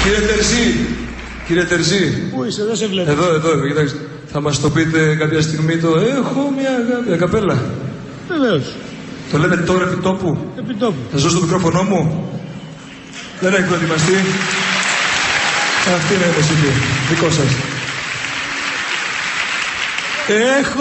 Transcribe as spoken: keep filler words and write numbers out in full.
Κύριε Τερζή, κύριε Τερζή. Πού είσαι, δεν σε βλέπω. Εδώ, εδώ, κοιτάξτε. Θα μας το πείτε κάποια στιγμή το «Έχω μια αγάπη, ακαπέλα». Βεβαίως. Το λέμε τώρα επί τόπου. Επί τόπου. Θα σας δώσω το μικρόφωνο μου. Δεν έχει προετοιμαστεί. Αυτή είναι η μουσική. Δικό σας. Έχω